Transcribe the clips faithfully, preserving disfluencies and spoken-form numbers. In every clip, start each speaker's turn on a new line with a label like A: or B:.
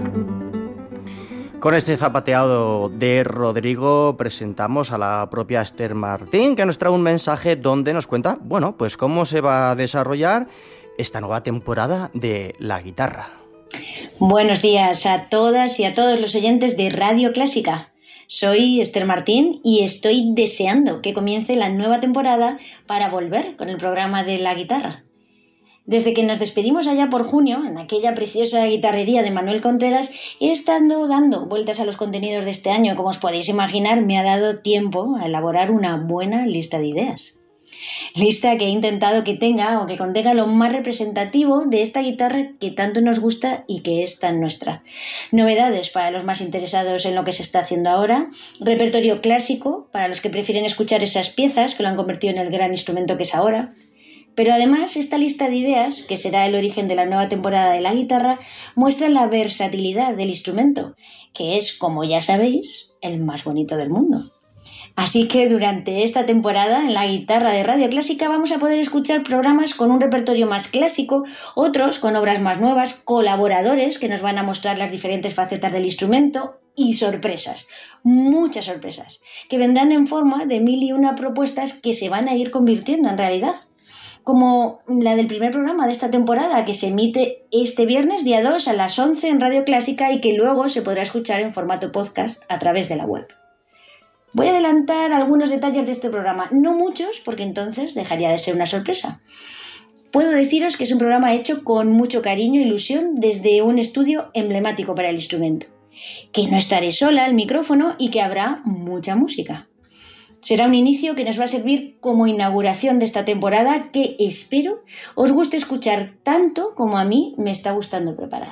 A: Con este zapateado de Rodrigo presentamos a la propia Esther Martín, que nos trae un mensaje donde nos cuenta, bueno, pues cómo se va a desarrollar esta nueva temporada de La Guitarra.
B: Buenos días a todas y a todos los oyentes de Radio Clásica. Soy Esther Martín y estoy deseando que comience la nueva temporada para volver con el programa de La Guitarra. Desde que nos despedimos allá por junio, en aquella preciosa guitarrería de Manuel Contreras, he estado dando vueltas a los contenidos de este año. Como os podéis imaginar, me ha dado tiempo a elaborar una buena lista de ideas. Lista que he intentado que tenga o que contenga lo más representativo de esta guitarra que tanto nos gusta y que es tan nuestra. Novedades para los más interesados en lo que se está haciendo ahora, repertorio clásico para los que prefieren escuchar esas piezas que lo han convertido en el gran instrumento que es ahora. Pero además, esta lista de ideas, que será el origen de la nueva temporada de La Guitarra, muestra la versatilidad del instrumento, que es, como ya sabéis, el más bonito del mundo. Así que durante esta temporada, en La Guitarra de Radio Clásica, vamos a poder escuchar programas con un repertorio más clásico, otros con obras más nuevas, colaboradores que nos van a mostrar las diferentes facetas del instrumento y sorpresas, muchas sorpresas, que vendrán en forma de mil y una propuestas que se van a ir convirtiendo en realidad. Como la del primer programa de esta temporada, que se emite este viernes, día dos, a las once en Radio Clásica y que luego se podrá escuchar en formato podcast a través de la web. Voy a adelantar algunos detalles de este programa, no muchos, porque entonces dejaría de ser una sorpresa. Puedo deciros que es un programa hecho con mucho cariño e ilusión desde un estudio emblemático para el instrumento, que no estaré sola al micrófono y que habrá mucha música. Será un inicio que nos va a servir como inauguración de esta temporada que espero os guste escuchar tanto como a mí me está gustando preparar.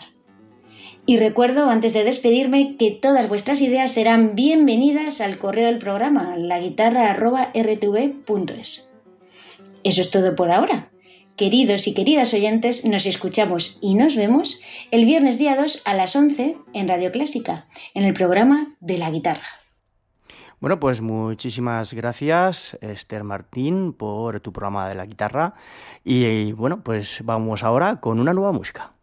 B: Y recuerdo, antes de despedirme, que todas vuestras ideas serán bienvenidas al correo del programa, laguitarra arroba r t v punto es. Eso es todo por ahora. Queridos y queridas oyentes, nos escuchamos y nos vemos el viernes día dos a las once en Radio Clásica, en el programa de La Guitarra.
A: Bueno, pues muchísimas gracias, Esther Martín, por tu programa de La Guitarra. Y bueno, pues vamos ahora con una nueva música.